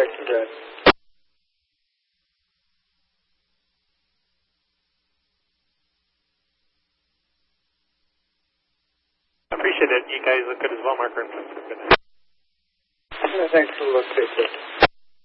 correction, Brad. I appreciate it. You guys look good as well, Marker. Good. Thanks for the look, Facebook.